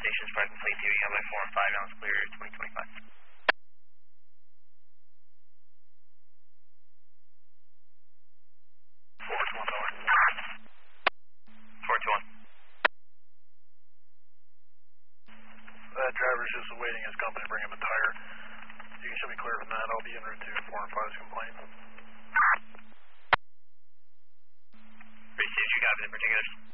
stations for complete TV. You have like 4 and 5 now. It's clear 2025. 421. That driver's just awaiting his company to bring him a tire. You should be clear from that. I'll be en route to 4 and 5's complaint. Received, you got it in particulars.